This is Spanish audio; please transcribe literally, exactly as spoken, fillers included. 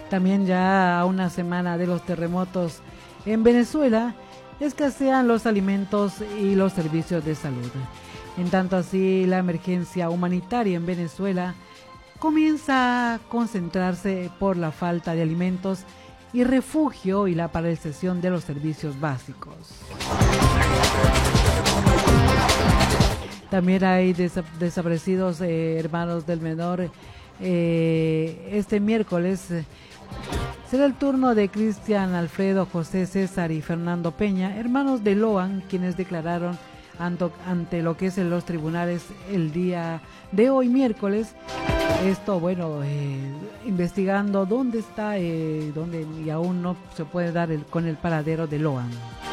También ya a una semana de los terremotos en Venezuela, escasean los alimentos y los servicios de salud. En tanto así, la emergencia humanitaria en Venezuela comienza a concentrarse por la falta de alimentos y refugio y la paralización de los servicios básicos. También hay desa- desaparecidos eh, hermanos del menor. Eh, este miércoles eh, será el turno de Cristian, Alfredo, José, César y Fernando Peña, hermanos de Loan, quienes declararon ante, ante lo que es en los tribunales el día de hoy, miércoles. Esto, bueno, eh, investigando dónde está, eh, dónde y aún no se puede dar el, con el paradero de Loan.